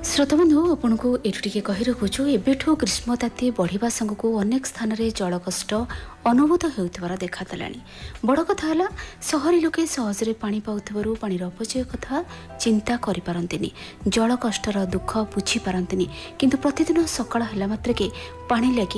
श्रोतबंधु आपन को एठू कही रखुचु एबेठू ग्रीष्मताती बढ़िया संग को अनेक स्थान में जल कष्ट अनुभूत होउथिबार देखादेलानी। बड़ कथा है सहरी लोके सहजरे पानी पाउथिबारु पानीर अपचय कथा चिंता करि पारंतिनी, जल कष्टर दुख बुझी पारंतिनी, किंतु प्रतिदिन सकाळ होला मात्रके पानी लगी